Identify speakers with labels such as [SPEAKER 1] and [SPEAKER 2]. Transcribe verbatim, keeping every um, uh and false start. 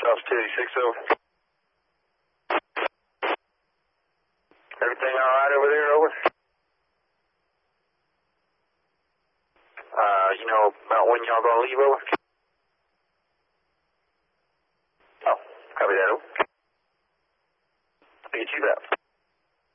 [SPEAKER 1] South two eighty-six, over. Everything all right over there, over? Uh, you know about when y'all gonna leave, over? Oh, copy that, over. I'll get you that.